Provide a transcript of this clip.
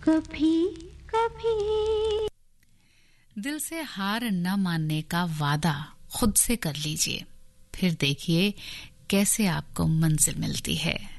कभी कभी। दिल से हार न मानने का वादा खुद से कर लीजिए, फिर देखिए कैसे आपको मंजिल मिलती है।